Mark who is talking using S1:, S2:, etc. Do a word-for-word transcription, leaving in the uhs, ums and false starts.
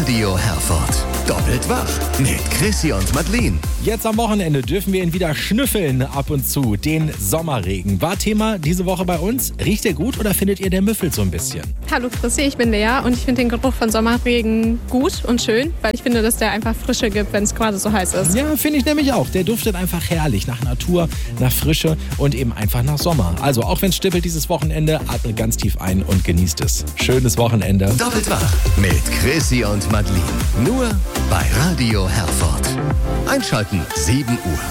S1: Radio Herford. Doppelt wach mit Chrissy und Madeleine.
S2: Jetzt am Wochenende dürfen wir ihn wieder schnüffeln ab und zu. Den Sommerregen. War Thema diese Woche bei uns. Riecht der gut oder findet ihr, der müffelt so ein bisschen?
S3: Hallo Chrissy, ich bin Lea und ich finde den Geruch von Sommerregen gut und schön, weil ich finde, dass der einfach Frische gibt, wenn es gerade so heiß ist.
S2: Ja, finde ich nämlich auch. Der duftet einfach herrlich nach Natur, nach Frische und eben einfach nach Sommer. Also auch wenn es stippelt dieses Wochenende, atmet ganz tief ein und genießt es. Schönes Wochenende.
S1: Doppelt wach mit Chrissy und Madeleine. Nur bei Radio Herford. Einschalten sieben Uhr.